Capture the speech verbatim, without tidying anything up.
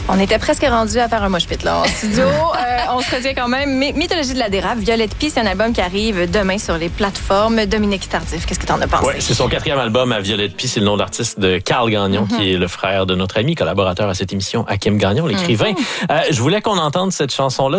On était presque rendu à faire un mosh pit là en studio. euh, on se retient quand même. Mais Mythologie de la dérape, Violette Pie, c'est un album qui arrive demain sur les plateformes. Dominique Tardif, qu'est-ce que t'en as pensé? Oui, c'est son quatrième album à Violette Pie. C'est le nom d'artiste de Carl Gagnon, mm-hmm. qui est le frère de notre ami, collaborateur à cette émission, Hakim Gagnon, l'écrivain. Mm-hmm. Euh, je voulais qu'on entende cette chanson-là.